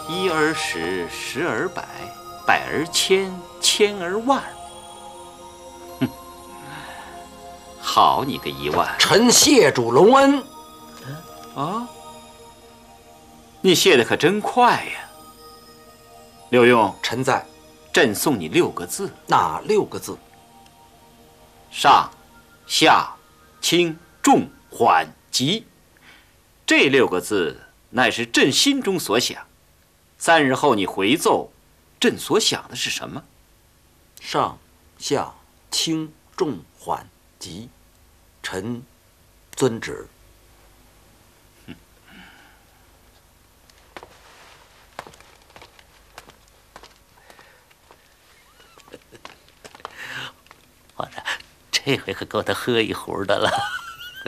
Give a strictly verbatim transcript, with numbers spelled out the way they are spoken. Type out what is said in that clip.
一而十，十而百，百而千，千而万。哼，好你个一万！ 臣谢主隆恩。 啊，你谢的可真快呀！刘墉， 臣在。 朕送你六个字。 哪六个字？ 上、下、轻、重、缓、急。这六个字乃是朕心中所想。三日后你回奏，朕所想的是什么？ 上、下、轻、重、缓、急。臣遵旨。 皇上，这回可够他喝一壶的了。